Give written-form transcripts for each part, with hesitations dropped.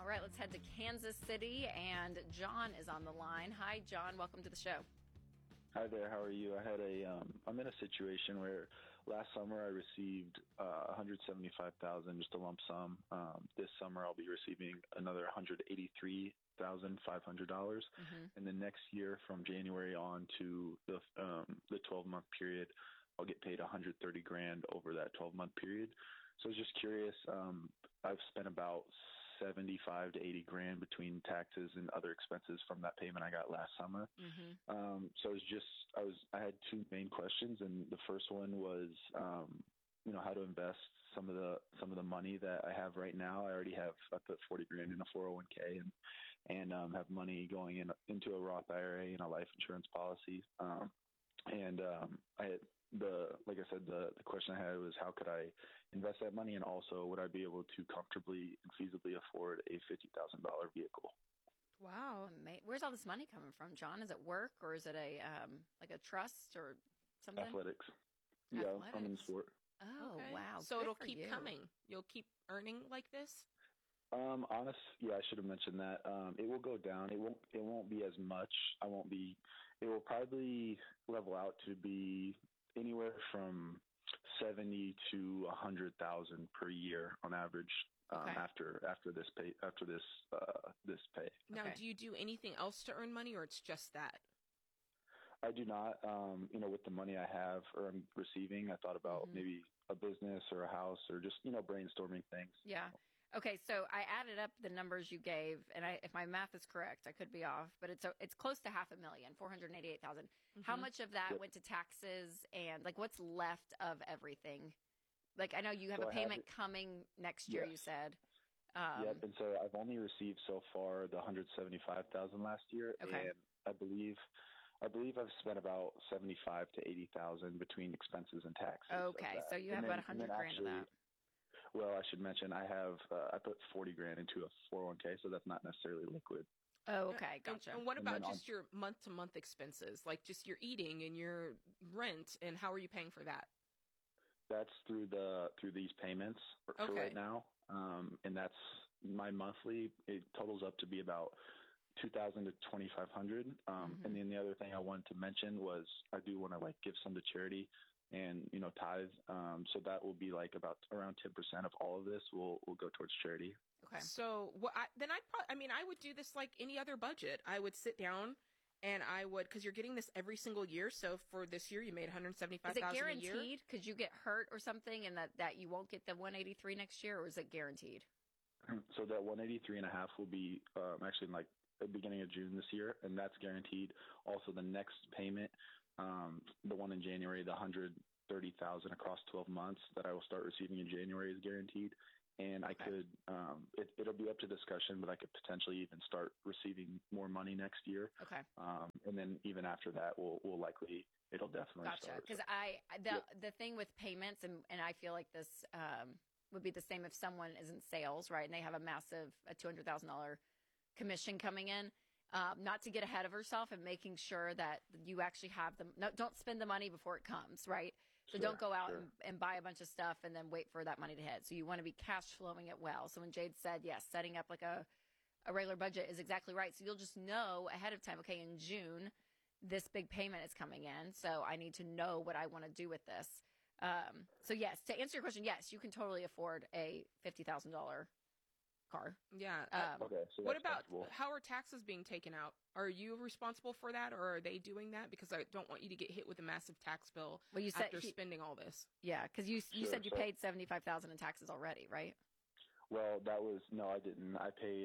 All right, let's head to Kansas City, and John is on the line. Hi, John. Welcome to the show. Hi there. How are you? I'm in a situation where last summer I received $175,000, just a lump sum. This summer I'll be receiving another $183,500, and then next year from January on to the 12-month period, I'll get paid $130,000 over that 12-month period. So I was just curious. I've spent about $75,000 to $80,000 between taxes and other expenses from that payment I got last summer. So I had two main questions, and the first one was, how to invest some of the money that I have right now. I put $40,000 in a 401k and have money going into a Roth IRA and a life insurance policy. The question I had was, how could I invest that money, and also would I be able to comfortably and feasibly afford a $50,000 vehicle? Wow. Where's all this money coming from, John? Is it work, or is it a trust or something? Athletics. Yeah, I'm in sport. Oh, okay. Wow. So it'll keep coming. You'll keep earning like this? I should have mentioned that. It will go down. It won't be as much. It will probably level out to be anywhere from 70 to 100,000 per year on average. After this pay. Now, do you do anything else to earn money, or it's just that? I do not. With the money I have or I'm receiving, I thought about maybe a business or a house, or just brainstorming things. Yeah. Okay, so I added up the numbers you gave, and if my math is correct, I could be off, but it's close to $500,000, $488,000. How much of that went to taxes, and what's left of everything? I know you have a payment coming next year. Yes. You said. Yep, and so I've only received so far the $175,000 last year, and I believe I've spent about $75,000 to $80,000 between expenses and taxes. Okay, so you have about $100,000 of that. Well, I should mention I put $40,000 into a 401k, so that's not necessarily liquid. Oh, okay, gotcha. And what about just your month-to-month expenses, like just your eating and your rent, and how are you paying for that? That's through these payments for right now, and that's my monthly. It totals up to be about $2,000 to $2,500. And then the other thing I wanted to mention was I do want to give some to charity and tithe. So that will be about around 10% of all of this will go towards charity. Okay. So I would do this like any other budget. I would sit down. And I would, because you're getting this every single year. So for this year, you made $175,000 a year. Is it guaranteed? Could you get hurt or something, and that you won't get the $183 next year, or is it guaranteed? So that $183.5 will be actually the beginning of June this year, and that's guaranteed. Also, the next payment, the one in January, the $130,000 across 12 months that I will start receiving in January is guaranteed. And I could, it'll be up to discussion, but I could potentially even start receiving more money next year. Okay. And then even after that, it'll definitely start. Because the thing with payments, and I feel like this would be the same if someone is in sales, right? And they have a $200,000 commission coming in. Not to get ahead of herself and making sure that you actually have them. No, don't spend the money before it comes, right? So don't go out and buy a bunch of stuff and then wait for that money to hit. So you want to be cash flowing it well. So when Jade said, yes, setting up a regular budget is exactly right. So you'll just know ahead of time, okay, in June, this big payment is coming in. So I need to know what I want to do with this. So yes, to answer your question, yes, you can totally afford a $50,000 car. Yeah. Okay. So what about how are taxes being taken out? Are you responsible for that, or are they doing that? Because I don't want you to get hit with a massive tax bill after spending all this. Yeah, because you said you paid $75,000 in taxes already, right? Well, I didn't. I paid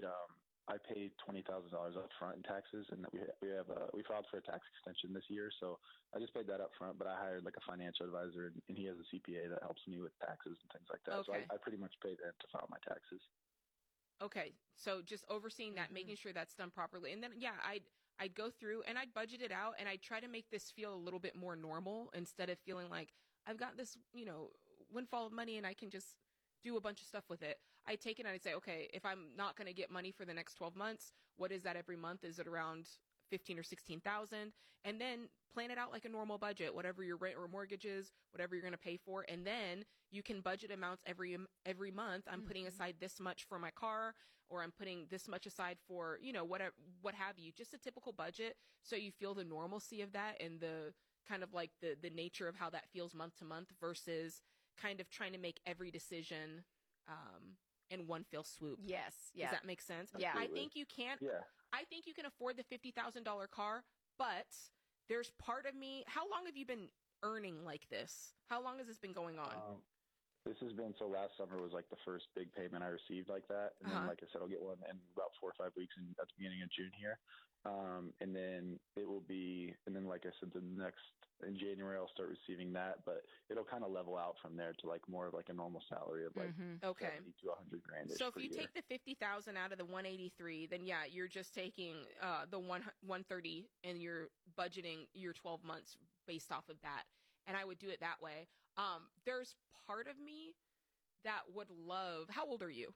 $20,000 up front in taxes, and we filed for a tax extension this year, so I just paid that up front. But I hired a financial advisor, and he has a CPA that helps me with taxes and things like that. Okay. So I pretty much pay them to file my taxes. Okay, so just overseeing that, making sure that's done properly. And then, I'd go through and I'd budget it out, and I'd try to make this feel a little bit more normal instead of feeling like I've got this, windfall of money and I can just do a bunch of stuff with it. I'd take it and I'd say, okay, if I'm not going to get money for the next 12 months, what is that every month? Is it around 15 or 16,000, and then plan it out like a normal budget, whatever your rent or mortgage is, whatever you're going to pay for. And then you can budget amounts every month. I'm putting aside this much for my car, or I'm putting this much aside for, whatever, what have you, just a typical budget. So you feel the normalcy of that and the kind of like the nature of how that feels month to month versus kind of trying to make every decision, in one fell swoop. Yes. Yeah. Does that make sense? Yeah. I think you can. Yeah. I think you can afford the $50,000 car, but there's part of me. How long have you been earning like this? How long has this been going on? This has been, so last summer was like the first big payment I received like that. And then, like I said, I'll get one in about 4 or 5 weeks at the beginning of June here. And then it will be, and then like I said, in January, I'll start receiving that, but it'll kind of level out from there to like more of like a normal salary of like 70 to 100 grand. So if you take the 50,000 out of the 183, then yeah, you're just taking the 130 and you're budgeting your 12 months based off of that. And I would do it that way. There's part of me that would love. How old are you?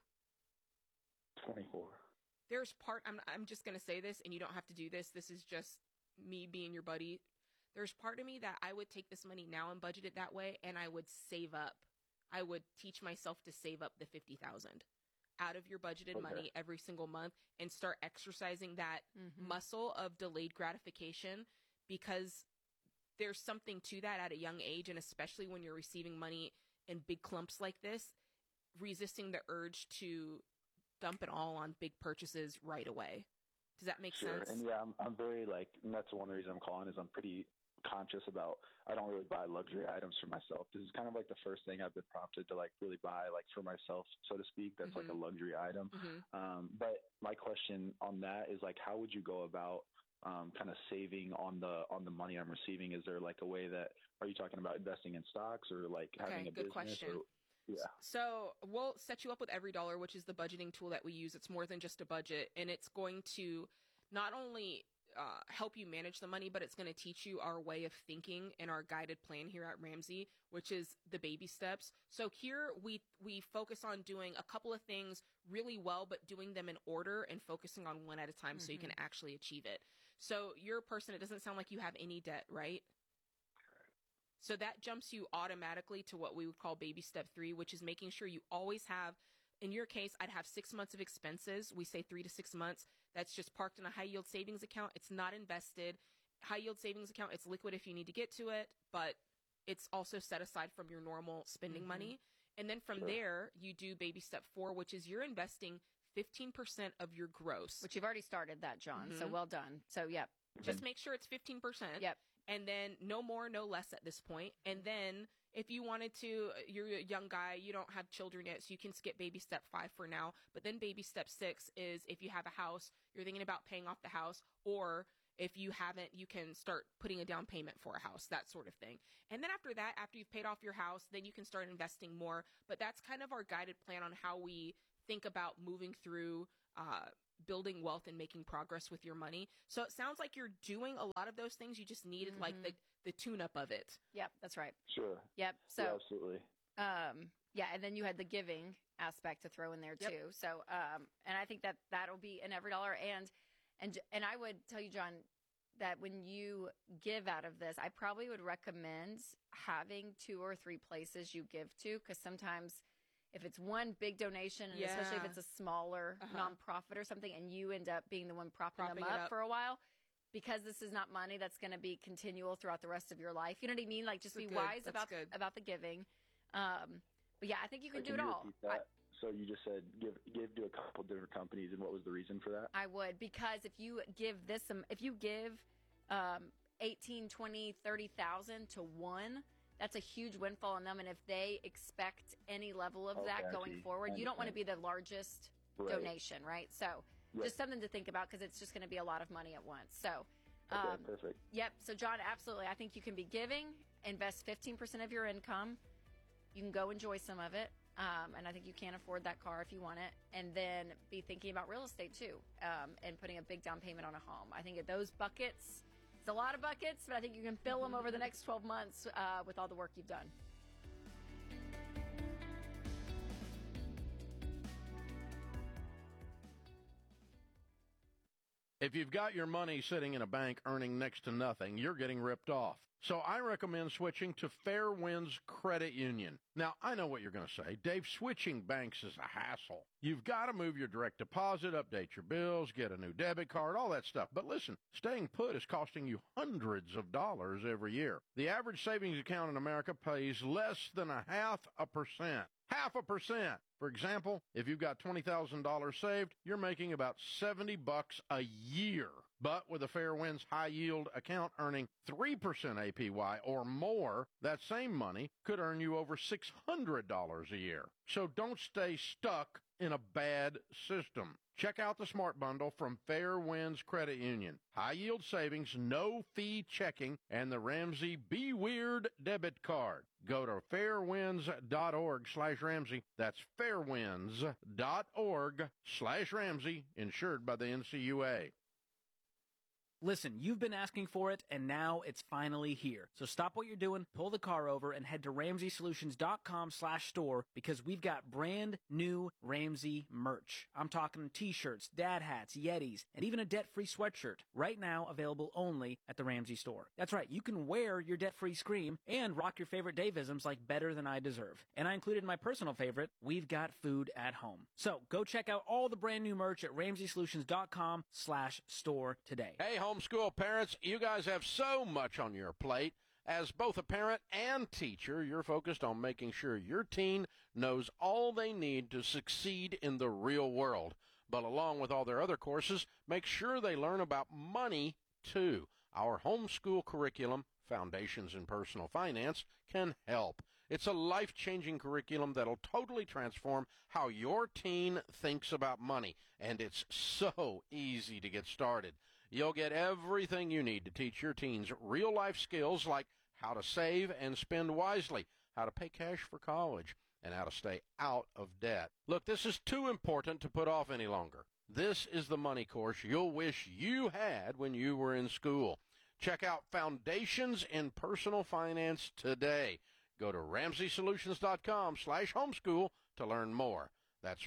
24. There's part. I'm just gonna say this, and you don't have to do this. This is just me being your buddy. There's part of me that I would take this money now and budget it that way, and I would save up. I would teach myself to save up the 50,000 out of your budgeted money every single month and start exercising that muscle of delayed gratification, because there's something to that at a young age, and especially when you're receiving money in big clumps like this, resisting the urge to dump it all on big purchases right away. Does that make sense? And yeah, I'm very and that's one reason I'm calling is I'm pretty conscious about, I don't really buy luxury items for myself. This is kind of like the first thing I've been prompted to really buy for myself, so to speak. That's like a luxury item. But my question on that is how would you go about kind of saving on the money I'm receiving? Is there a way that, are you talking about investing in stocks or having a good business? Question. Yeah. So we'll set you up with EveryDollar, which is the budgeting tool that we use. It's more than just a budget, and it's going to not only help you manage the money, but it's going to teach you our way of thinking and our guided plan here at Ramsey, which is the baby steps. So here we focus on doing a couple of things really well, but doing them in order and focusing on one at a time so you can actually achieve it. So you're a person, it doesn't sound like you have any debt, right? So that jumps you automatically to what we would call baby step 3, which is making sure you always have, in your case, I'd have 6 months of expenses. We say 3 to 6 months. That's just parked in a high yield savings account. It's not invested. High yield savings account, it's liquid if you need to get to it, but it's also set aside from your normal spending money. And then from there, you do baby step 4, which is you're investing 15% of your gross. Which you've already started that, John. So well done. So, yep. Just make sure it's 15%. Yep. And then no more, no less at this point. And then if you wanted to, you're a young guy, you don't have children yet, so you can skip baby step 5 for now. But then baby step 6 is if you have a house, you're thinking about paying off the house, or if you haven't, you can start putting a down payment for a house, that sort of thing. And then after that, after you've paid off your house, then you can start investing more. But that's kind of our guided plan on how we think about moving through building wealth and making progress with your money. So it sounds like you're doing a lot of those things. You just needed the tune-up of it. Yep, that's right. Sure. Yep. So yeah, absolutely. Yeah, and then you had the giving aspect to throw in there too. So and I think that'll be in EveryDollar. And I would tell you, John, that when you give out of this, I probably would recommend having 2 or 3 places you give to, because sometimes if it's one big donation, and especially if it's a smaller nonprofit or something, and you end up being the one propping them up for a while, because this is not money that's going to be continual throughout the rest of your life. You know what I mean? Just be wise about the giving. But yeah, I think you can do it all. So you just said give to a couple different companies, and what was the reason for that? I would, because if you give 18, 20, 30,000 to one, that's a huge windfall on them. And if they expect any level of that going forward, you don't want to be the largest donation, right? So just something to think about, because it's just going to be a lot of money at once. So, perfect. Yep. So, John, absolutely. I think you can be giving, invest 15% of your income. You can go enjoy some of it. And I think you can afford that car if you want it. And then be thinking about real estate too, and putting a big down payment on a home. I think those buckets, it's a lot of buckets, but I think you can fill them over the next 12 months with all the work you've done. If you've got your money sitting in a bank earning next to nothing, you're getting ripped off. So I recommend switching to Fairwinds Credit Union. Now, I know what you're going to say. Dave, switching banks is a hassle. You've got to move your direct deposit, update your bills, get a new debit card, all that stuff. But listen, staying put is costing you hundreds of dollars every year. The average savings account in America pays less than 0.5%. 0.5%. For example, if you've got $20,000 saved, you're making about $70 a year. But with a Fairwinds high-yield account earning 3% APY or more, that same money could earn you over $600 a year. So don't stay stuck in a bad system. Check out the Smart Bundle from Fairwinds Credit Union. High-yield savings, no-fee checking, and the Ramsey Be Weird debit card. Go to fairwinds.org/Ramsey. That's fairwinds.org/Ramsey, insured by the NCUA. Listen, you've been asking for it, and now it's finally here. So stop what you're doing, pull the car over, and head to RamseySolutions.com/store because we've got brand new Ramsey merch. I'm talking t-shirts, dad hats, Yetis, and even a debt-free sweatshirt. Right now, available only at the Ramsey store. That's right, you can wear your debt-free scream and rock your favorite Daveisms like Better Than I Deserve. And I included my personal favorite, We've Got Food at Home. So go check out all the brand new merch at RamseySolutions.com/store today. Hey, homeschool parents, you guys have so much on your plate. As both a parent and teacher, you're focused on making sure your teen knows all they need to succeed in the real world. But along with all their other courses, make sure they learn about money, too. Our homeschool curriculum, Foundations in Personal Finance, can help. It's a life-changing curriculum that'll totally transform how your teen thinks about money, and it's so easy to get started. You'll get everything you need to teach your teens real-life skills like how to save and spend wisely, how to pay cash for college, and how to stay out of debt. Look, this is too important to put off any longer. This is the money course you'll wish you had when you were in school. Check out Foundations in Personal Finance today. Go to RamseySolutions.com/homeschool to learn more. That's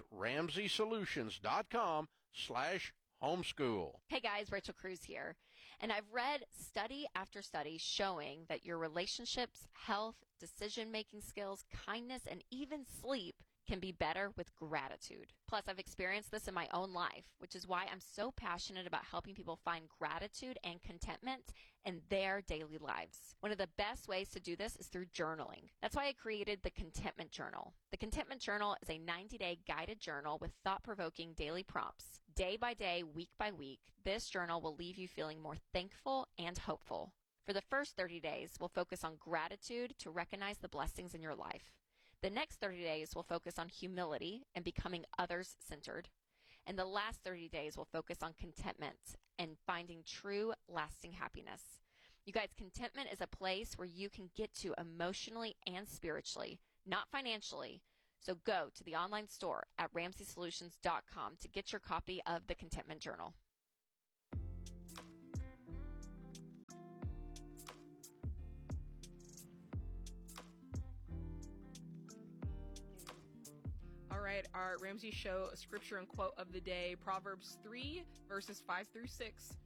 RamseySolutions.com/homeschool. Hey guys, Rachel Cruz here. And I've read study after study showing that your relationships, health, decision-making skills, kindness, and even sleep can be better with gratitude. Plus, I've experienced this in my own life, which is why I'm so passionate about helping people find gratitude and contentment in their daily lives. One of the best ways to do this is through journaling. That's why I created the Contentment Journal. The Contentment Journal is a 90-day guided journal with thought-provoking daily prompts. Day by day, week by week, this journal will leave you feeling more thankful and hopeful. For the first 30 days, we'll focus on gratitude to recognize the blessings in your life. The next 30 days will focus on humility and becoming others-centered. And the last 30 days will focus on contentment and finding true, lasting happiness. You guys, contentment is a place where you can get to emotionally and spiritually, not financially. So go to the online store at RamseySolutions.com to get your copy of the Contentment Journal. All right, our Ramsey Show scripture and quote of the day, Proverbs 3, verses 5 through 6.